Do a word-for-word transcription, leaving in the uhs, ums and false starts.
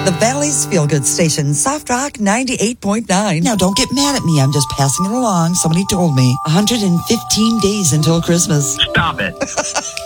The Valley's Feel Good Station, Soft Rock ninety-eight point nine. Now, don't get mad at me. I'm just passing it along. Somebody told me. one hundred fifteen days until Christmas. Stop it.